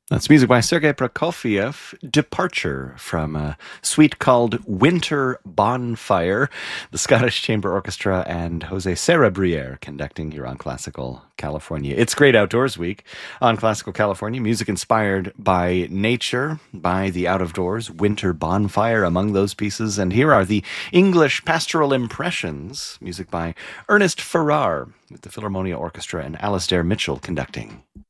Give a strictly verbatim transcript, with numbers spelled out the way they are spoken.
That's music by Sergei Prokofiev, Departure, from a suite called Winter Bonfire, the Scottish Chamber Orchestra, and Jose Serebriere conducting here on Classical California. It's Great Outdoors Week on Classical California. Music inspired by nature, by the out of doors, Winter Bonfire among those pieces. And here are the English Pastoral Impressions, music by Ernest Farrar with the Philharmonia Orchestra and Alastair Mitchell conducting.